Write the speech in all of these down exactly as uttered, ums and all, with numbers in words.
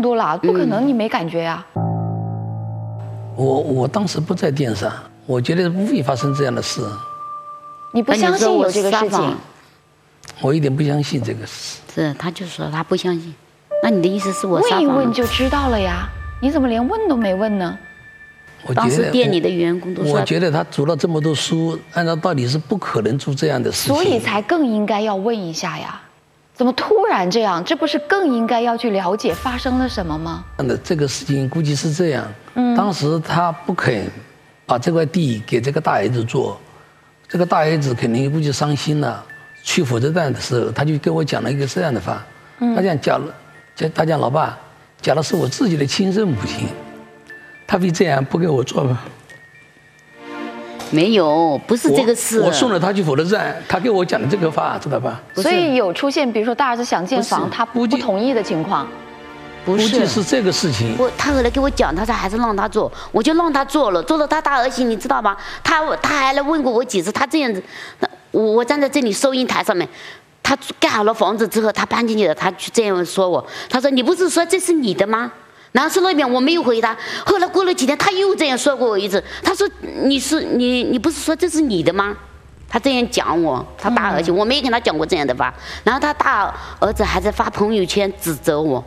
多了，不可能你没感觉呀、啊嗯？我我当时不在店上，我觉得不会发生这样的事。 你不相信有这个事情？ 我一点不相信这个事。 是，他就说他不相信。那你的意思是我撒谎？ 问一问就知道了呀，你怎么连问都没问呢？ 我当时店里的员工都说， 我觉得他读了这么多书，按照道理是不可能做这样的事情。 所以才更应该要问一下呀。怎么突然这样？这不是更应该要去了解发生了什么吗？ 这个事情估计是这样，嗯，当时他不肯把这块地给这个大儿子做，这个大儿子肯定估计伤心了。去火车站的时候，他就跟我讲了一个这样的话，嗯、他讲假如，他讲老爸，假如是我自己的亲生母亲，他会这样不给我做吗？ 没有，不是这个事。 我, 我送了他去火车站，他跟我讲的这个话，知道吧？ 所以有出现，比如说大儿子想建房，他不同意的情况。 不是， 估计是这个事情。 我他后来给我讲，他说还是让他做，我就让他做了，做了他大儿媳，你知道吗？他他还来问过我几次，他这样子，我我站在这里收银台上面，他盖好了房子之后，他搬进去了，他去这样说我，他说你不是说这是你的吗？然后说了一遍，我没有回答。后来过了几天，他又这样说过我一次。他说：“你是你你不是说这是你的吗？”他这样讲我，他大儿子，我没跟他讲过这样的话。然后他大儿子还在发朋友圈指责我，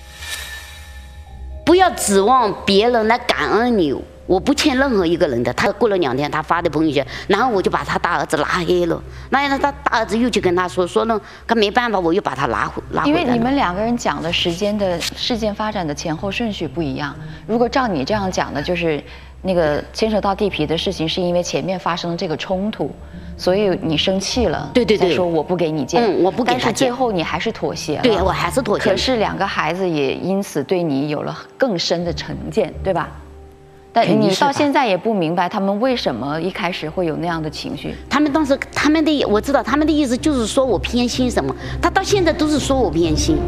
不要指望别人来感恩你，我不欠任何一个人的。他过了两天，他发的朋友圈，然后我就把他大儿子拉黑了。那他大儿子又去跟他说，说呢，他没办法，我又把他拉回拉回来了。 因为你们两个人讲的时间的事件发展的前后顺序不一样。如果照你这样讲的，就是那个牵扯到地皮的事情，是因为前面发生这个冲突，所以你生气了， 对对对， 再说我不给你建， 嗯，我不给他建， 但是最后你还是妥协了， 对，我还是妥协。 可是两个孩子也因此对你有了更深的成见，对吧？但你到现在也不明白他们为什么一开始会有那样的情绪。 他们当时他们的我知道他们的意思就是说我偏心什么，他到现在都是说我偏心。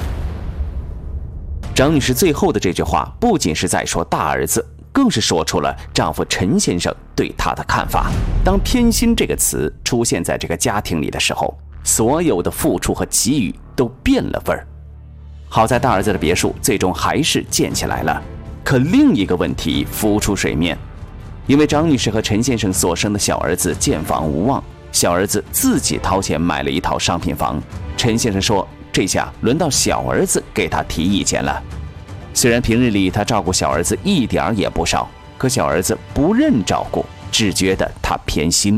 张女士最后的这句话不仅是在说大儿子，更是说出了丈夫陈先生对她的看法。当偏心这个词出现在这个家庭里的时候，所有的付出和给予都变了味儿。好在大儿子的别墅最终还是建起来了，可另一个问题浮出水面，因为张女士和陈先生所生的小儿子建房无望，小儿子自己掏钱买了一套商品房。陈先生说，这下轮到小儿子给他提意见了。虽然平日里他照顾小儿子一点也不少，可小儿子不认照顾，只觉得他偏心。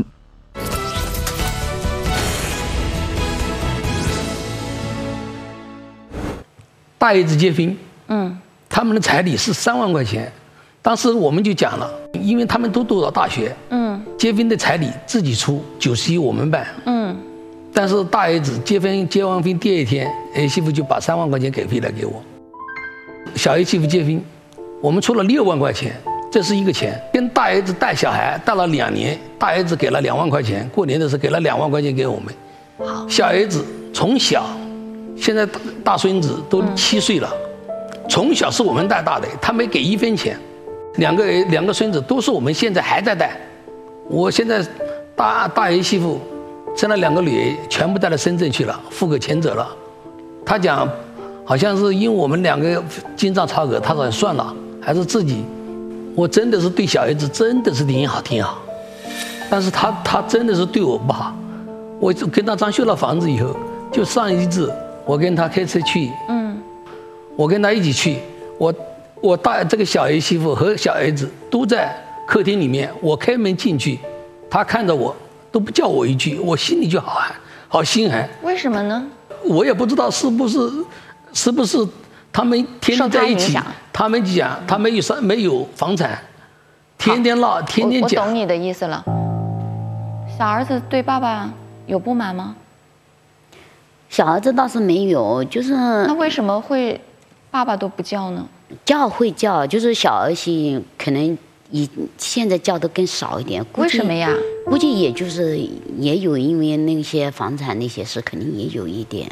大儿子结婚， 嗯。 他们的彩礼是三万块钱，当时我们就讲了，因为他们都读到大学，嗯，结婚的彩礼自己出，九十一我们办，嗯，但是大儿子结婚结完婚第二天，儿媳妇就把三万块钱给回来给我，小儿媳妇结婚，我们出了六万块钱，这是一个钱，跟大儿子带小孩带了两年，大儿子给了两万块钱，过年的时候给了两万块钱给我们，好，小儿子从小，现在大孙子都七岁了。嗯，从小是我们带大的，他没给一分钱，两个两个孙子都是我们现在还在带。我现在大大儿媳妇生了两个女儿，全部带到深圳去了，付给钱走了。他讲，好像是因为我们两个经常超额，他说算了，还是自己。我真的是对小儿子真的是挺好挺好，但是他他真的是对我不好。我就跟他装修了房子以后，就上一次我跟他开车去，嗯。我跟他一起去，我我大这个小儿媳妇和小儿子都在客厅里面，我开门进去，他看着我都不叫我一句，我心里就好寒，好心寒。 为什么呢？ 我也不知道是不是是不是他们天天在一起，他们讲他没有房没有房产，天天闹，天天讲。 我懂你的意思了。小儿子对爸爸有不满吗？ 小儿子倒是没有，就是那为什么会？爸爸都不叫呢？ 叫会叫，就是小儿媳可能以现在叫的更少一点。 为什么呀？ 估计也就是也有，因为那些房产那些事肯定也有一点。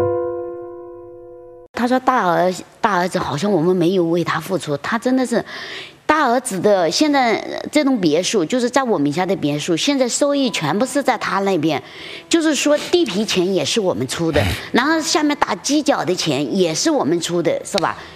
他说大儿大儿子好像我们没有为他付出，他真的是大儿子的现在这栋别墅就是在我名下的别墅，现在收益全部是在他那边，就是说地皮钱也是我们出的，然后下面打基脚的钱也是我们出的，是吧？